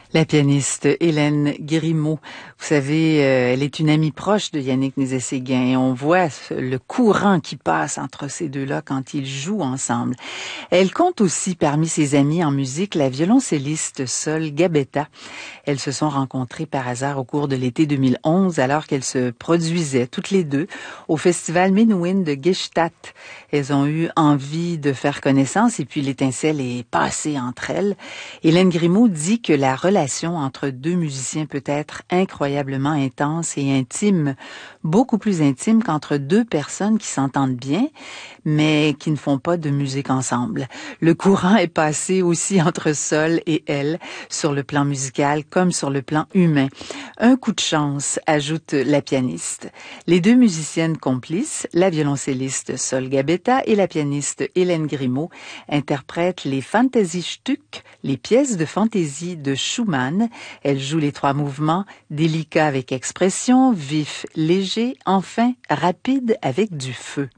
La pianiste Hélène Grimaud, vous savez, elle est une amie proche de Yannick Nézet-Séguin et on voit le courant qui passe entre ces deux-là quand ils jouent ensemble. Elle compte aussi parmi ses amies en musique la violoncelliste Sol Gabetta. Elles se sont rencontrées par hasard au cours de l'été 2011 alors qu'elles se produisaient toutes les deux au festival Menuhin de Gstaad. Elles ont eu envie de faire connaissance et puis l'étincelle est passée entre elles. Hélène Grimaud dit que la relation entre deux musiciens peut être incroyablement intense et intime, beaucoup plus intime qu'entre deux personnes qui s'entendent bien, mais qui ne font pas de musique ensemble. Le courant est passé aussi entre Sol et elle, sur le plan musical comme sur le plan humain. Un coup de chance, ajoute la pianiste. Les deux musiciennes complices, la violoncelliste Sol Gabetta et la pianiste Hélène Grimaud, interprètent les Fantasiestücke, les pièces de fantaisie de Schumann. Elle joue les trois mouvements, délicat avec expression, vif, léger, enfin rapide avec du feu.